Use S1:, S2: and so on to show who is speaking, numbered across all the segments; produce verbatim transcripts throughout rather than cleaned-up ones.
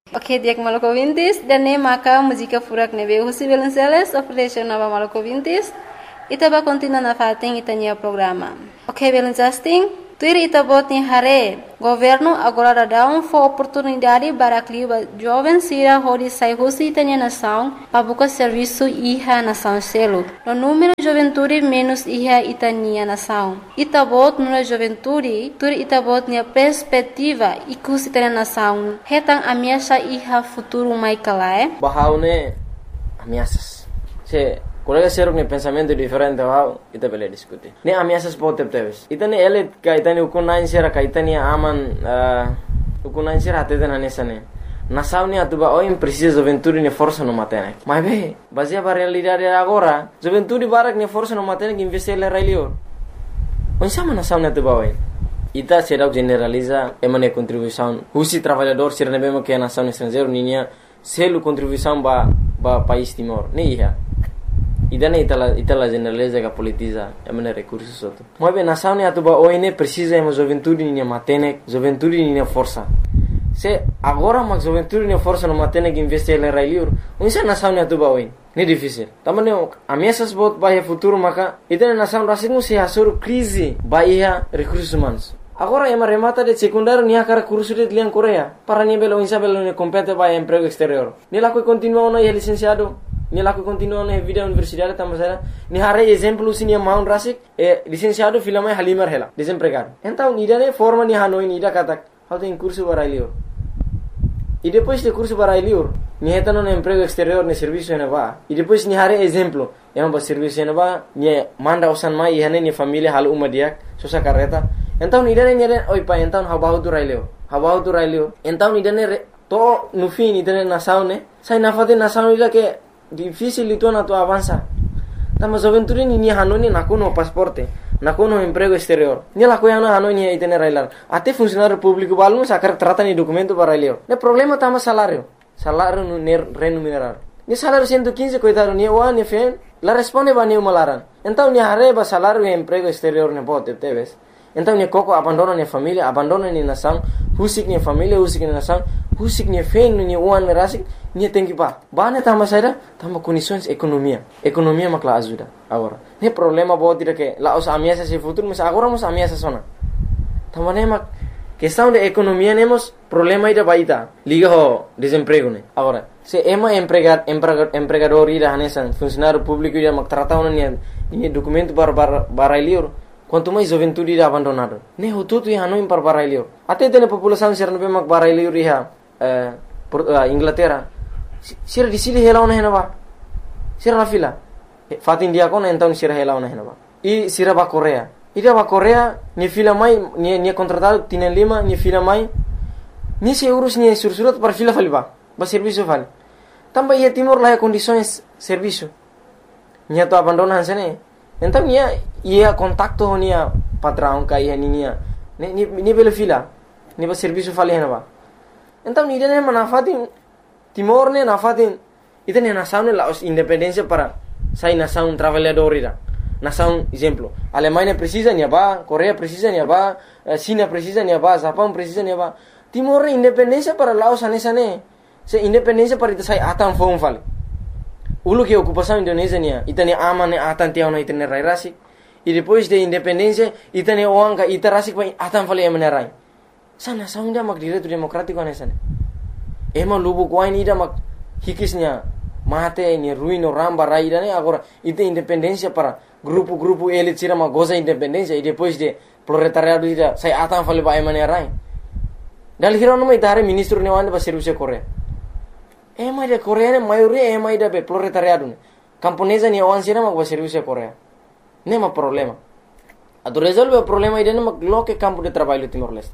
S1: Ok, dia maluco ouvintes, dane maka música furak nebe Husi Belenceles, oferece nova maluco ouvintes, itaba continua na fating itanya programa. Ok, Belencasting, tuir itabot ni hare, governo agora dá um for oportunidade para clima jovem sira hodi sai Husi itanya nação, para buscar serviço iha nação selo. No número juventude menos iha itania nação. Itabot nuna juventude, tuir itabot ni perspectiva ikus itanya nação. Hetang ameaça iha futuro mai kalae.
S2: Bahaune ameaças. Se colega seruk ne pensamento diferente wow, ita bele diskuti. Ne ameaças pode teves. Itane ele kaitani ukunain sera kaitani aman ukunain sera ateden anesane. Nação ne atuba oi precisa juventude ne força no matene. Mas be, baseia para realidade agora, juventude barak ne força no matene que investir le railio. Onde sama nação ne atuba oi. Ita será generaliza emane contribuição. Husi trabalhador será ne bema que a nação estrangeiro ninia selo contribuição ba ba país Timor. Ne ia. Idane itala itala generaliza que politiza emane recursos soto. Mas be nação ne atuba oi ne precisa ema juventude ninia matene, juventude ninia força. Se agora mas juventude ne força no matene que investir le railio. Onde nação ne atuba oi. Ne difícil. Tamane ameaças bot bahia futuro maka itane nação rasingu se hasur crise bahia recursos humanos. Agora ema remata de secundário nia cara curso de lian Coreia. Para nia belo insa belo ne compete vai emprego exterior. Ni la que continua no é licenciado, ni la que continua no vida universidade tamasera. Ni hare exemplo sini maun rasik e licenciado filama halimar hela, desempregado. Então ni dane forma ni hanoi ni da katak. How tem curso para ilio. E depois de curso para ilio, ni heta no emprego exterior ne serviço ne va. E depois ni hare exemplo, ema ba serviço ne va, ni manda osan mai e hane ni família hal uma diak, sosa carreta. Então ni dane ni oi pa então habahu tu raileo habahu tu raileo então ni dane to no fim ni dane nação ne sai na fade nação ila que difícil itu na tu avança tama juventude ni ni hanoni na kono pasporte na kono emprego exterior ni la koya na hanoni itene railar até funcionário público balmo sacar trata ni documento para raileo ne problema tama salário salário no remunerar ni salário cento e quinze coitado ni o ni fen la responde ba ni malaran então ni areba salário e emprego exterior ne pode teves. Então ni koko abandona ni família, abandona ni nação, husik ni família, husik ni nação, husik ni fen ni uan rasik, ni tem que ba. Ba ne tama saída, tama condições economia. Economia makla ajuda agora. Ne problema bo tira que lá os ameaças se futuro, mas agora mos ameaças sona. Tama ne mak questão de economia nemos problema ida baita. Liga ho desemprego ne. Agora, se ema empregar empregador ida hanesan, funcionário público ida mak trata una ni ni documento para para para lior. Quanto mais juventude irá abandonado. Ne ho tudo ia não para barailio. Até tem a população ser não bem mak barailio riha eh Inglaterra. Sira di sili hela ona henaba. Sira na fila. Fatin dia kona então sira hela ona henaba. E sira ba Coreia. Ida ba Coreia ni fila mai ni ni contratado tienen lima ni fila mai. Ni se urus ni sursurat para fila faliba. Ba serviço vale. Também ia Timor lá condições serviço. Ni to abandonan sene. Então ia ia contacto nia patrão kai nia ni ni ni bela fila ni ba serviço fali henaba. Então ni dene manafatin Timor ne nafatin itene nação ne la independência para sai nação trabalhador ira. Nação exemplo, Alemanha precisa nia ba, Coreia precisa nia ba, China precisa nia ba, Japão precisa nia ba. Timor independência para Laos anesa ne. Se independência para ita sai atan fom fali. Ulu que ocupação Indonésia nia, itane aman atan tiao na itane rai rasik. E depois de independência, itane oanga ita rasik pa atan fali emane rai. Sana saunda mak direito democrático anesane. Ema lubu kwain ida mak hikisnya mate ni ruino ramba rai ida ne agora ita independência para grupo-grupo elite sira mak goza independência e depois de proletariado ida sai atan fali pa emane rai. Dal hiro no mai dare ministro ne wande ba serviço Coreia. Ema ida Coreia ne maioria ema ida be proletariado ne. Camponesa ni awan sira mak ba serviço Coreia. Nema problema. Atu resolve o problema ida ne mak loke campo de trabalho Timor-Leste.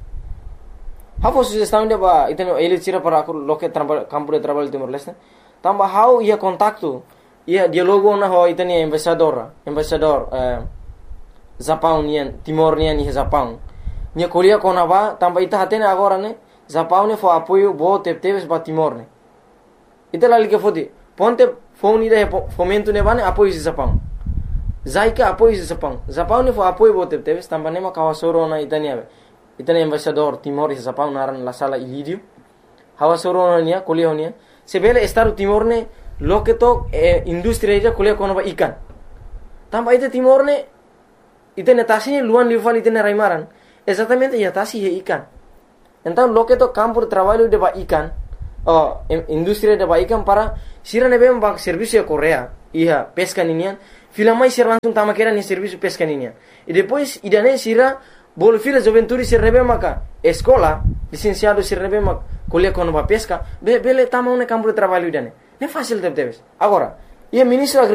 S2: Hafo sugestão de ba itene ele tira para loke campo de trabalho Timor-Leste. Tamba how ia contacto, ia dialogo na ho itene embaixador, embaixador eh Japão nian Timor nian ni Japão. Nia kolia kona ba tamba ita hatene agora ne Japão ne fo apoio bo tepteves ba Timor ne. Ita lali que fodi. Ponte phone ida fomento ne bane apoio de Japão. Zaika apoio de Japão. Japão ne fo apoio bo tepteves tamba ne ma kawasoro na itania. Itane embaixador Timor e Japão naran la sala Ilírio. hawa soronia kuliah honia sebele Estado Timor ne loketo eh, industri aja kuliah kono ba ikan tambah itu Timor ne itene tasinya luan liuval itene raimaran exatamente ya tasi he ikan então loketo campo de trabalho de ba ikan oh industri de ba ikan para sira ne bem ba serviço de Coreia ia pesca ninian filamai sira langsung tamakera ni serviço pesca ninian e depois idane sira bol fila joventuri sira nebe maka escola licenciado sira nebe mak kuliah kono ba pesca be bele tama un campo de trabalho idane ne fácil de teves agora e ministro